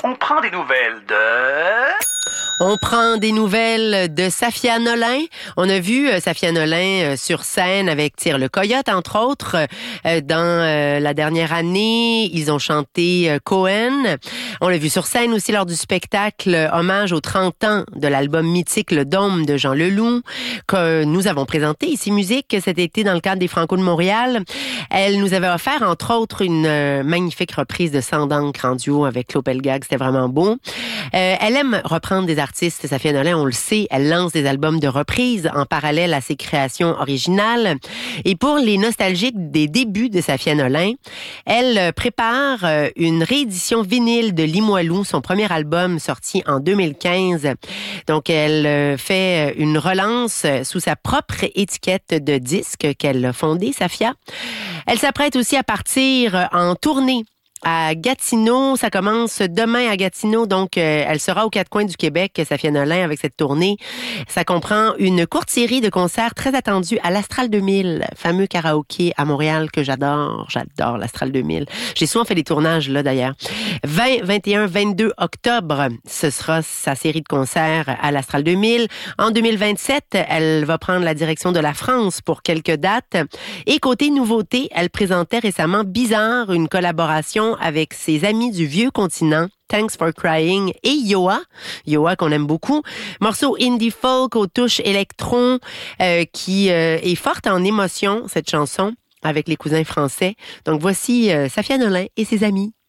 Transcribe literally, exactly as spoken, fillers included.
On prend des nouvelles de... On prend des nouvelles de Safia Nolin. On a vu euh, Safia Nolin euh, sur scène avec Tire le Coyote, entre autres. Euh, dans euh, la dernière année, ils ont chanté euh, Cohen. On l'a vu sur scène aussi lors du spectacle euh, hommage aux trente ans de l'album mythique Le Dôme de Jean Leloup, que nous avons présenté ici Musique cet été dans le cadre des Franco de Montréal. Elle nous avait offert, entre autres, une euh, magnifique reprise de Sang d'encre en duo avec Claude Pelgag. C'était vraiment beau. Euh, elle aime reprendre des artistes, Safia Nolin, on le sait. Elle lance des albums de reprises en parallèle à ses créations originales. Et pour les nostalgiques des débuts de Safia Nolin, elle prépare une réédition vinyle de Limoilou, son premier album sorti en deux mille quinze. Donc, elle fait une relance sous sa propre étiquette de disque qu'elle a fondée, Safia. Elle s'apprête aussi à partir en tournée à Gatineau. Ça commence demain à Gatineau, donc euh, elle sera aux quatre coins du Québec, Safia Nolin, avec cette tournée. Ça comprend une courte série de concerts très attendus à l'Astral deux mille, fameux karaoké à Montréal que j'adore. J'adore l'Astral deux mille. J'ai souvent fait des tournages là d'ailleurs. vingt, vingt et un, vingt-deux octobre, ce sera sa série de concerts à l'Astral deux mille. En deux mille vingt-sept, elle va prendre la direction de la France pour quelques dates. Et côté nouveauté, elle présentait récemment Bizarre, une collaboration avec ses amis du vieux continent, Thanks for Crying et Yoa. Yoa qu'on aime beaucoup. Morceau indie folk aux touches électron euh, qui euh, est forte en émotion, cette chanson, avec les cousins français. Donc voici euh, Safia Nolin et ses amis.